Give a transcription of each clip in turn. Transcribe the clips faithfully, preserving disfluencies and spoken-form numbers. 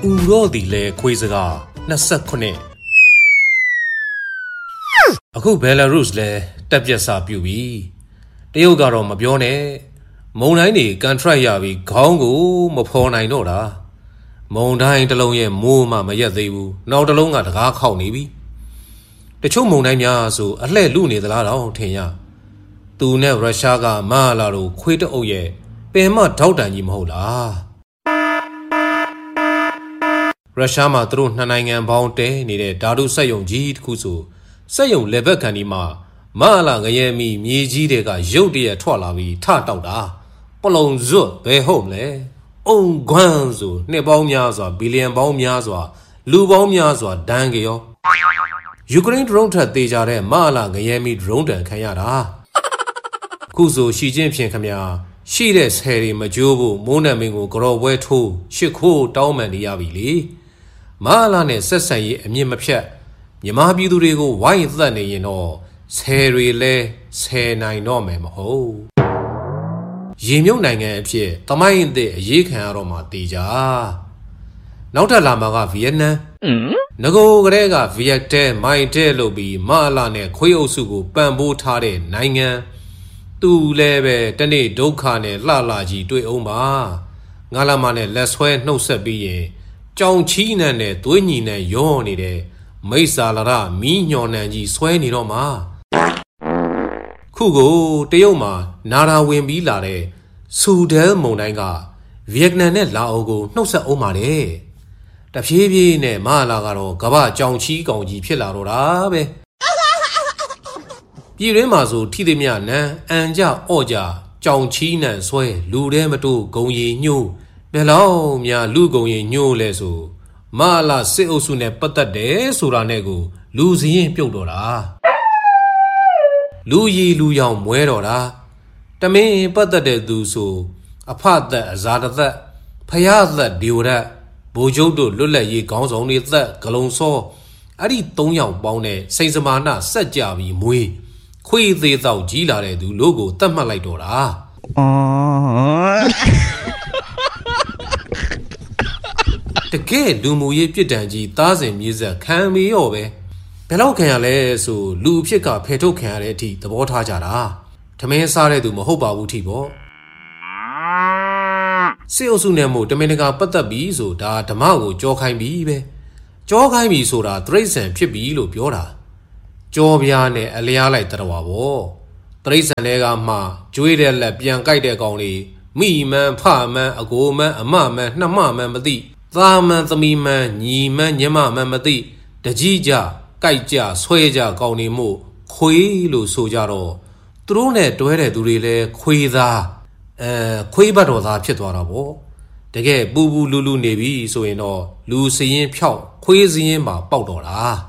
Uro the le quizaga, Nasakone. Aku Belarus le, Tapjasa Pubi. Deogaro Mabione. Monaini can try yavi, Congo, Mopona Nora. Mondain Taloye, Moma Mayadebu, not alone at Rakau Nibi. The Chomonania so, a le luni the Lada Tenya. Tu ne Rashaga, Malaru, quit oye, Pema Tautan Yimhola. Rashama through Nanang and Bounte needed Dadu Sayong Jeet Kusu, Sayong Lebekanima, Mala Gayemi, Mijidega, Jodia Twalavi, Tatauda, Polong Zu, Be Homele, On Guanzu, Nebomyaza, Billion Bomyaza, Lubomyaza, Dangio. Ukraine Dronta Dejare, Mala Gayemi Dronta Kayada. Kuzu, Shi Jinping Kamya, She des Harry Majubu, Monamingo, Grow Wetu, Shiku, Dauman Yavili. Malane Sessay, a Mimapia, Yamabi Durigo, why than you know, Seri le, say nine nomem ho. Jimyo Nanga Pie, Tamain de Yikan Roma Dija. Nauta Lamaga Vienna, Nago Grega, Viete, my telobi, Malane, Koyosugu, Bamboo Tare, Nanga, Tu lebe, Tane, Dokane, Lalaji, Due Oma, Galamane, less when no sabi. John China ne, Twinny ne, Yoni de, Mesa Lara, Mignon and G. Swanny Roma. Kugo, Teoma, Nara Wimbi Lare, Sudel Monanga, Vietnam ne Laogo, no sa Omare. The Pibi ne, Malagaro, Gaba, John Chi, Gonji, Pilaro Rabe. Piremazo, Tidemian, Anja, Oja, John China, Sway, Ludematu, Gonyi, New. Hello, mia lugo in new leso. Mala seosune patate, suranego, Luzi Piodora. Luyi Luyang Muerora. Tame patate do so. Apart that Zada that, Payada Dura, Bojodo Lula ye gons only that, Galonso. Adi Tongyang Bone, Saint-Samana, Sajavi Mui. Qui they thou Gilare do logo, Tamalaidora. The gay Dumuye Pitanji, thousand music can be over. Pello can lay so, Lupika Peto Careti, the water jara. Tame Sare do Mahoba Utibo. Seo Sunemo, Dominica Patabizo, da Tamago, Jokai Bibe. Jokai Misura, Trace and Pibilo Piora. Jobiane, Alia like Tarawa. Trace and Ega Ma, Juida Bianca de Goni. Me man, pa man, a go man, a ma man, na ma man, Madi. Zaman the me man, ye man, Yama Mamadi, the Jija, Kaija, Swaja, Goni Mo, Quilo Sojaro, Drone, Dwere Durile, Quida, Quibado da Pietwarabo, the gay Boo Boo Lulu Nevi, so in all, Lucy Piao, Quizzy Ma Baudora.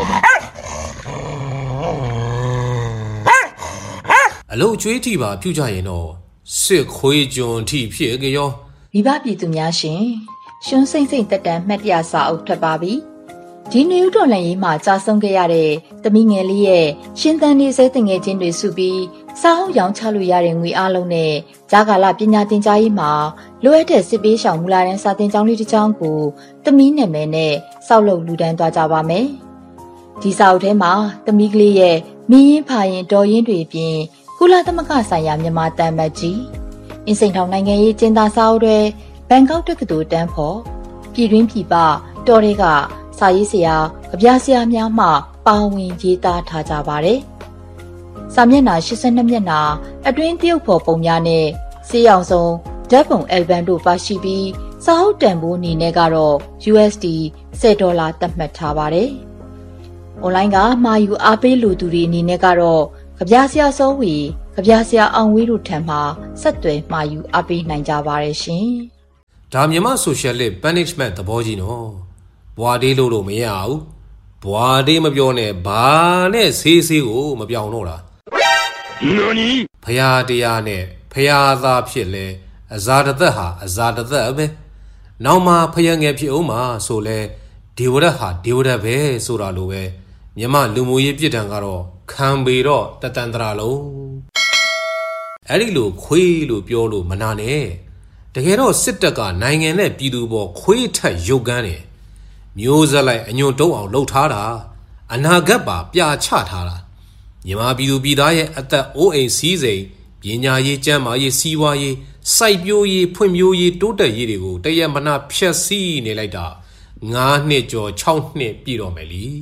Hello, Juetiba, Puja in all, Sick Huijon T. Piegio. Vivapi to Yashin. ရှင်စိမ့်စိမ့်တက်တန်မှတ်ရစာအုပ်ထွက်ပါပြီ။ဒီနေ့တော်လည်းမှာကြာဆုံးခဲ့ရတဲ့သမီးငယ်လေးရဲ့ရှင်သန်နေစေတငယ်ချင်းတွေစုပြီးစာအုပ်ရောင်းချလို့ရတဲ့ငွေအားလုံးနဲ့ဂျာကာလပညာသင်ကြားရေးမှာလိုအပ်တဲ့စစ်ပေးရှောင်မူလာတန်းစာသင်ကျောင်းလေးတစ်ကျောင်းကိုသမီးနာမည်နဲ့စောက်လုပ်လူဒန်းသွားကြပါမယ်။ဒီစာအုပ်ထဲမှာသမီးကလေးရဲ့မင်းရင်ဖာရင်တော်ရင်တွေအပြင်ကုလသမဂ္ဂဆိုင်ရာမြန်မာတန်မတ်ကြီးအင်းစိန်ထောင်နိုင်ငံရေးကျင်းသားစာအုပ်တွေဘန်ကောက်တက္ကသိုလ်တန်းဖို့ပြည်တွင်းပြည်ပတော်တွေကစာရေးဆရာအပြားဆရာများမှပါဝင်ရေးသားထားကြပါတယ်။စာမျက်နှာeighty-twoမျက်နှာအတွင်းတရုတ်ဖော်ပုံများနဲ့စေးအောင်ဆုံးဓာတ်ပုံအယ်ဘမ်တို့ပါရှိပြီးစာအုပ်တန်ဖိုးအနေနဲ့ကတော့ U S D tenဒေါ်လာသတ်မှတ်ထားပါတယ်။ online ကမှာယူအားပေးလူသူတွေအနေနဲ့ကတော့ကြပြဆရာစောဝီကြပြဆရာအောင်ဝေးတို့ထံမှဆက်သွယ်မှာယူအားပေးနိုင်ကြပါတယ်ရှင်။ Damyama socialist punishment the body no. Boade lolo meow. Boade mabione, bane, sisi, oh, mabianora. Noni? Payadiane, Payada Pile, Azada the ha, Azada the be. Now ma payang epioma, so le, Divoda ha, Divoda be, Sura loe. Yama Lumuye Pietangaro, Cambiro, Tatandralo. Arilu, Quilu, Piolo, Manane. တကယ်တော့စစ်တပ်ကနိုင်ငံနဲ့ပြည်သူပေါ်ခွေးထက်ရုပ်ကန်းတယ်မျိုးဆက်လိုက်အညွန့်တုံးအောင်လှုပ်ထားတာအနာဂတ်ပါပြာချထားတာမြန်မာပြည်သူပြည်သားရဲ့အသက်အိုးအိမ်စီးစိမ်ပညာရေးကျန်းမာရေးစီးပွားရေးစိုက်ပျိုးရေးဖွံ့ဖြိုးရေးတိုးတက်ရေးတွေကိုတရက်မနာဖျက်ဆီးနေလိုက်တာငါးနှစ်ကျော်ခြောက်နှစ်ပြည့်တော့မယ်လी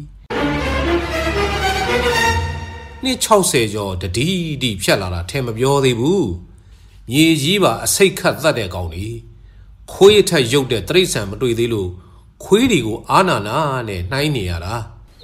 နှစ်၆၀ကျော်တတိတိဖြတ်လာတာထဲမပြောသေးဘူးမြေကြီးပါအစိတ်ခတ်သတ်တဲ့ကောင်ကြီးခွေးထက်ရုပ်တဲ့တိရစ္ဆာန်မတွေ့သေးလို့ခွေးတွေကိုအာနာနာနဲ့နှိုင်းနေရတာ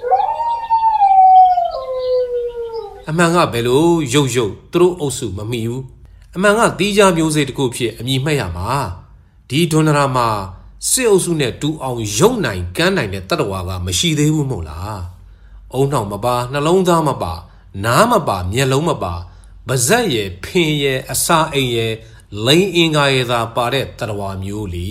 အမှန်ကဘယ်လိုရုပ်ရုပ်သူတို့အုပ်စုမမိဘူးအမှန်ကတီးခြားမျိုးစေ့တစ်ခုဖြစ်အမိမှတ်ရမှာဒီဒွန်ဒရာမှာစစ်အုပ်စုနဲ့တူအောင်ရုပ်နိုင်ကမ်းနိုင်တဲ့တတ္တဝါကမရှိသေးဘူးမို့လားအုံနှောင်မပါနှလုံးသားမပါနားမပါမျက်လုံးမပါပါဇက်ရဲ့ဖင်ရဲ့အစာအိမ်ရဲ့လိန်အင်္ဂါရဲ့သာပါတဲ့တတ္တဝါမျိုးလी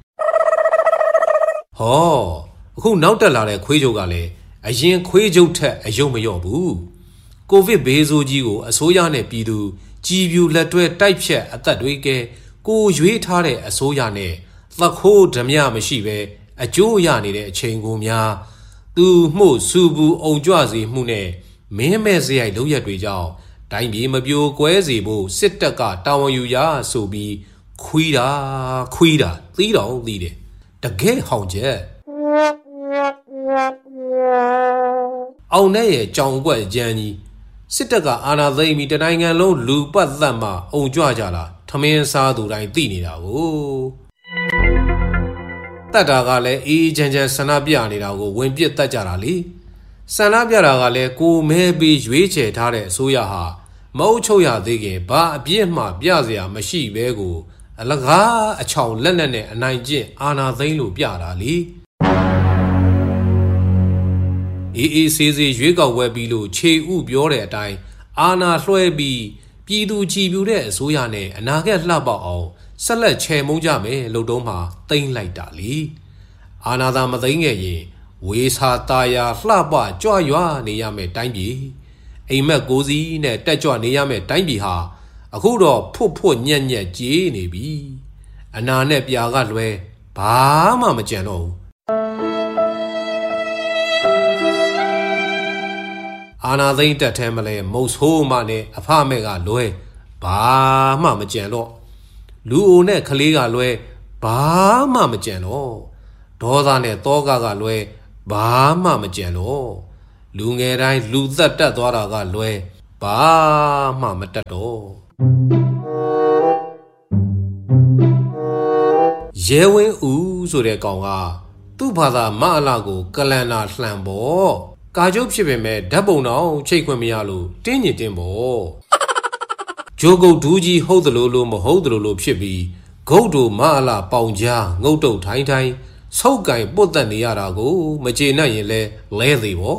ဟောအခုနောက်တက်လာတဲ့ခွေးချုပ်ကလည်းအရင်ခွေးချုပ်ထက်အယုံမလျော့ဘူးကိုဗစ်ဘေးဆိုးကြီးကိုအစိုးရနဲ့ပြည်သူကြည်ပြူလက်တွဲတိုက်ဖြတ်အသက်တွေကကိုရွေးထားတဲ့အစိုးရနဲ့သခိုးဓမြမရှိပဲအကျိုးရနေတဲ့အချိန်ကိုများသူမှုစူဘူးအုံကြွစေမှုနဲ့မင်းမဲ့စရိုက်လုပ်ရက်တွေကြောင့်တိုင်းပြည်မပြိုကွဲစေဖို့စစ်တပ်ကတာဝန်ယူရဆိုပြီးခွီးတာခွီးတာသီးတော်သီးတယ်တကယ်ဟောင်ချက်အောင်နဲ့ရဲ့ကြောင်ကွက်ကြမ်းကြီးစစ်တပ်ကအာဏာသိမ်းပြီးတနိုင်ငံလုံးလူပတ်သက်မှအုံကြွကြလာထမင်းစားသူတိုင်းသိနေတာကိုတတ်တာကလည်းအေးချမ်းချမ်းဆန္ဒပြနေတာကိုဝင်ပစ်တတ်ကြတာလေဆန္ဒပြတာကလည်းကိုမဲပြီးရွေးချယ်ထားတဲ့အစိုးရဟာမအုပ်ချုပ်ရသေးခင်ဘာအပြစ်မှပြစရာမရှိပဲကိုအလကားအချောင်လက်နက်နဲ့အနိုင်ကျင့်အာဏာသိမ်းလို့ပြတာလေအေးအေးဆေးဆေးရွေးကောက်ပွဲပြီးလို့ခြေဥပြောတဲ့အတိုင်းအာဏာလွှဲပြီးပြည်သူကြည်ပြူတဲ့အစိုးရနဲ့အနာဂတ်လှပအောင်ဆက်လက်ချေမုန်းကြမယ်လို့တုံးမှသိမ့်လိုက်တာလေအာဏာသာမသိမ့်ခဲ့ရင်ဝေစာတာယာလှပကြွရွာနေရမယ်တိုင်းပြည်အိမ်မက်ကိုစီးနဲ့တက်ကြွနေရမယ်တိုင်းပြည်ဟာအခုတော့ဖွတ်ဖွတ်ညက်ညက်ကြေးနေပြီအနာနဲ့ပြာကလွဲဘာမှမကြံတော့ဘူးအာနာသိမ့်တက်ထဲမလဲမုတ်ဆိုးမနဲ့အဖမဲ့ကလွဲဘာမှမကြံတော့လူအိုနဲ့ကလေးကလွဲဘာမှမကြံတော့ဒေါသနဲ့တောကကလွဲဘာမှမကြံတော့လူငယ်တိုင်းလူသက်တက်သွားတာကလွဲဘာမှမတက်တော့ရဲဝင်းဦးဆိုတဲ့ကောင်ကသူ့ဘာသာမအလာကိုကလန်နာလှန်ပေါ့ကာကျုပ်ဖြစ်ပေမဲ့ဓာတ်ပုံတော့ချိတ်ခွင့်မရလို့တင်းညင်တင်းပေါ့ဂျိုကုတ်ဒူးကြီးဟုတ်တယ်လို့လို့မဟုတ်တယ်လို့ဖြစ်ပြီးဂုတ်တို့မအလာပေါင်ကြားငုတ်တုတ်ထိုင်းထိုင်းဆုပ်ကင်ပုတ်တက်နေရတာကိုမကျေနပ်ရင်လဲလဲသေးပေါ့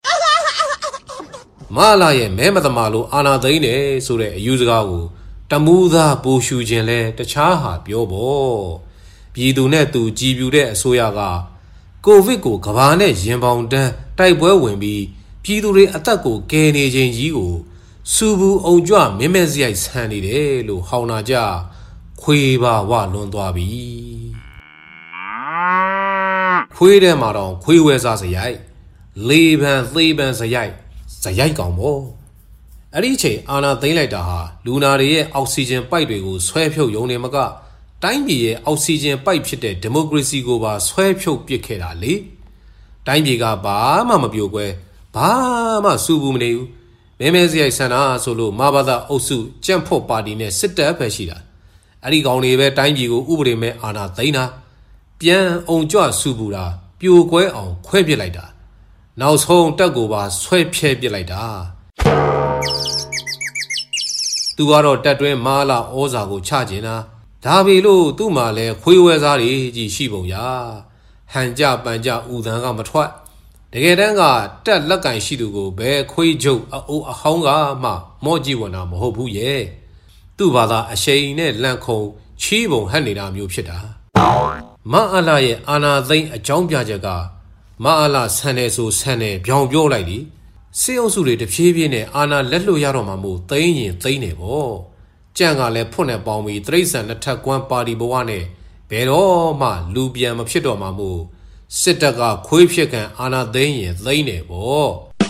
မအလာရဲ့မဲမသမာလို့အာနာသိန်းတယ်ဆိုတဲ့အယူစကားကိုတမူးသားပူရှူခြင်းလဲတခြားဟာပြောပေါ့ပြည်သူနဲ့သူကြည်ပြူတဲ့အစိုးရကကိုဗစ်ကိုကဘာနဲ့ရင်ပေါင်တန်းတိုက်ပွဲဝင်ပြီးပြည်သူတွေအသက်ကိုကယ်နေခြင်းကြီးကိုစူဘူးအုံကြွမင်းမဲစရိုက်ဆန်နေတယ်လို့ဟောင်းနာကြခွေးပါဝလွန်သွားပြီခွေးထဲမှာတော့ခွေးဝဲစားစရိုက်လေးပန်းသေးပန်းစရိုက်စရိုက်ကောင်ပေါ့အဲ့ဒီချိန်အာနာသိမ့်လိုက်တာဟာလူနာတွေရဲ့အောက်ဆီဂျင်ပိုက်တွေကိုဆွဲဖြုတ်ရုံနဲ့မကတိုင်းပြည်ရဲ့အောက်ဆီဂျင်ပိုက်ဖြစ်တဲ့ဒီမိုကရေစီကိုပါဆွဲဖြုတ်ပစ်ခဲ့တာလေတိုင်းပြည်ကဘာမှမပြိုကွဲဘာမှစူဘူးမနေဘူးမဲမဲစရိုက်ဆန္ဒဆိုလို့မဘာသာအုပ်စုကြံ့ဖို့ပါတီနဲ့စစ်တပ်ပဲရှိတာအဲ့ဒီကောင်တွေပဲတိုင်းပြည်ကိုဥပဒေမဲ့အာဏာသိမ်းတာပြန်အုံကြွစူဘူးတာပြိုကွဲအောင်ခွဲပစ်လိုက်တာနောက်ဆုံးတက်ကိုပါဆွဲဖြဲပစ်လိုက်တာသူကတော့တက်တွင်းမာလာဩဇာကိုချကျင်တာဒါပေလို့သူ့မှာလဲခွေးဝဲစားတွေကြီးရှိပုံရဟန်ကြပန်ကြဥသံကမထွက်တကယ်တမ်းကတက်လက်ကင်ရှိသူကိုဘယ်ခွေးချုပ်အအိုးအဟောင်းကမှမော့ကြည့်ဝင်တာမဟုတ်ဘူးရဲ့သူ့ဘာသာအရှိန်နဲ့လန့်ခုံချီးပုံဟတ်နေတာမျိုးဖြစ်တာမအလာရဲ့အာနာသိမ့်အကြောင်းပြချက်ကမအလာဆန်တယ်ဆိုဆန်တယ်ပြောင်ပြောလိုက်လေစေအုပ်စုတွေတဖြည်းဖြည်းနဲ့အာနာလက်လွတ်ရတော့မှမို့သိမ့်ရင်သိမ့်နေပေါ့ကြံ့ကလည်းဖွင့်နေပေါင်းပြီးတိရစ္ဆာန်နှစ်ထပ်ကွမ်းပါတီဘဝနဲ့ဘယ်တော့မှလူပြန်မဖြစ်တော့မှမို့စစ်တပ်ကခွေးဖြစ်ခံအာဏာသိမ်းရင်သိမ်းတယ်ပေါ့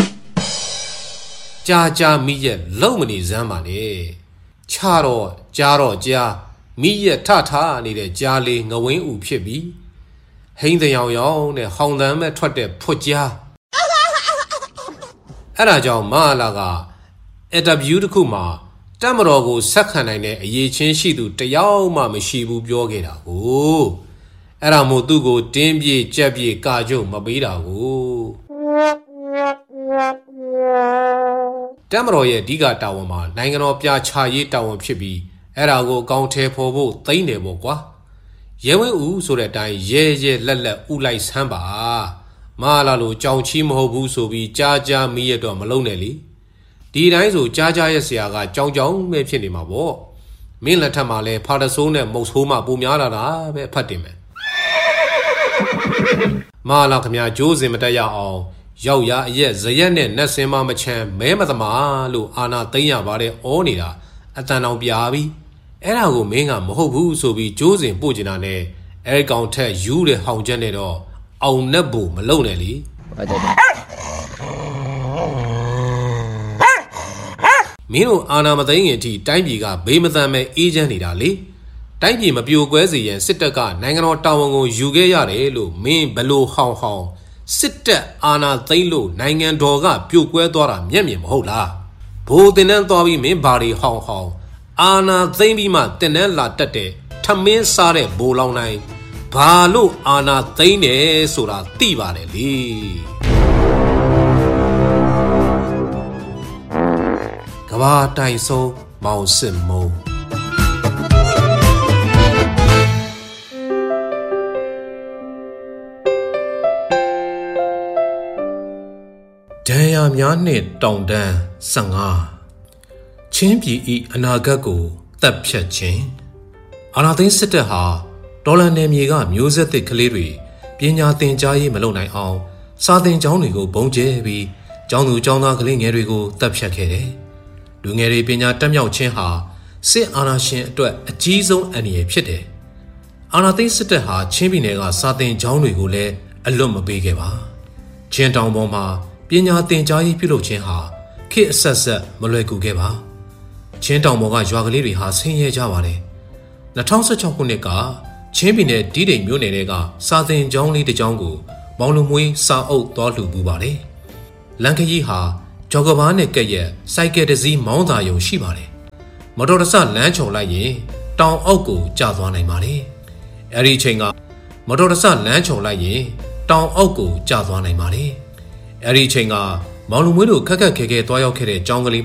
ကြာကြာမိရက်လုံမနေစမ်းပါနဲ့ချတော့ကြားတော့ကြားမိရက်ထထားနေတဲ့ကြားလေးငဝင်းဥဖြစ်ပြီးဟိန်းတယောင်ယောင်နဲ့ဟောင်တန်းမဲ့ထွက်တဲ့ဖွတ်ကြားအဲ့ဒါကြောင့်မဟာလာကအင်တာဗျူးတစ်ခုမှာတက်မတော်ကိုဆက်ခံနိုင်တဲ့အရေးချင်းရှိသူတယောက်မှမရှိဘူးပြောခဲ့တာကိုအဲ့ဒါမို့သူ့ကိုတင်းပြေကြက်ပြေကာကြုံမပေးတာကိုတက်မတော်ရဲ့အဓိကတာဝန်မှာနိုင်ငံတော်ပြချရေးတာဝန်ဖြစ်ပြီးအဲ့ဒါကိုအကောင့်ထဲပေါ်ဖို့သိမ့်တယ်ပေါ့ကွာရဲဝင်းဦးဆိုတဲ့အတိုင်းရဲရဲလက်လက်ဥလိုက်ဆမ်းပါမဟာလာလိုကြောင်ချီးမဟုတ်ဘူးဆိုပြီးကြားကြားမိရတော့မလုံးနဲ့လေဒီတိုင်းဆိုကြားကြားရဲ့ဆရာကကြောင်ကြောင်ပဲဖြစ်နေမှာပေါ့မင်းလက်ထက်မှာလဲဖာတဆိုးနဲ့မုတ်ဆိုးမှပုံများလာတာပဲဖတ်တင်မယ်မဟာလာခမကြိုးစင်မတက်ရအောင်ရောက်ရအရက်ဇရက်နဲ့နတ်စင်မမချမ်းမဲမသမားလို့အာနာသိမ့်ရပါတယ်ဩနေတာအတန်တောင်ပြာပြီးအဲ့ဒါကိုမင်းကမဟုတ်ဘူးဆိုပြီးကြိုးစင်ပို့ကျင်တာနဲ့အဲကောင်ထက်ယူတဲ့ဟောင်ချက်နဲ့တော့အောင်နဲ့ဘူးမလုံနဲ့လေမင်းတို့အာနာမသိရင်အထိတိုင်းပြည်ကဘေးမသန်မဲ့အေးချမ်းနေတာလေတိုင်းပြည်မပြိုကွဲစေရန်စစ်တပ်ကနိုင်ငံတော်တာဝန်ကိုယူခဲ့ရတယ်လို့မင်းဘလို့ဟောင်ဟောင်စစ်တပ်အာဏာသိမ်းလို့နိုင်ငံတော်ကပြိုကွဲသွားတာမျက်မြင်မဟုတ်လားဘိုးတင်နှန်းသွားပြီးမင်းဘာတွေဟောင်ဟောင်အာဏာသိမ်းပြီးမှတင်နှန်းလာတက်တဲ့ထမင်းစားတဲ့ဘိုးလောင်တိုင်းဘာလို့အာဏာသိမ်းတယ်ဆိုတာသိပါတယ်လေကဘာတိုင်ဆုံးမောင်စစ်မုံဒဏ်ရာများနှင့်တောင်တန်းဆယ်ငါချင်းပြည်ဤအနာဂတ်ကိုတပ်ဖြတ်ခြင်းအာနာသိန်းစစ်တပ်ဟာဒေါ်လာနယ်မြေကမျိုးဆက်သစ်ကလေးတွေပညာသင်ကြားရေးမလုပ်နိုင်အောင်စာသင်ကျောင်းတွေကိုဘုံကျဲပြီးကျောင်းသူကျောင်းသားကလေးငယ်တွေကိုတပ်ဖြတ်ခဲ့တယ်။လူငယ်တွေပညာတက်မြောက်ခြင်းဟာစစ်အာဏာရှင်အတွက်အကြီးဆုံးအန္တရာယ်ဖြစ်တယ်။အာနာသိန်းစစ်တပ်ဟာချင်းပြည်နယ်ကစာသင်ကျောင်းတွေကိုလည်းအလွတ်မပေးခဲ့ပါ။ချင်းတောင်ပေါ်မှာပညာသင်ကြားရေးပြုလုပ်ခြင်းဟာခေတ်အဆက်ဆက်မလွယ်ကူခဲ့ပါချင်းတောင်ပေါ်ကရွာကလေးတွေဟာဆင်းရဲကြပါတယ်၂၀၁၆ခုနှစ်ကချင်းပြည်နယ်ဒီဒိန်မြို့နယ်တွေကစာသင်ကျောင်းလေးတစ်ကျောင်းကိုမောင်လူမွေးစာအုပ်သွားလှူပူပါတယ်လန်ခကြီးဟာဂျော်ကဘာနဲ့ကက်ရက်စိုက်ကယ်တစ်စီးမောင်းသာယုံရှိပါတယ်မော်တော်တဆလမ်းချုံလိုက်ရင်တောင်အောက်ကိုကျသွားနိုင်ပါတယ်အဲ့ဒီအချိန်ကမော်တော်တဆလမ်းချုံလိုက်ရင်တောင်အောက်ကိုကျသွားနိုင်ပါတယ်အဲ့ဒီအချိန်ကမောင်လူမွေးတို့ခက်ခက်ခဲခဲသွားရောက်ခဲ့တဲ့ကျောင်းကလေး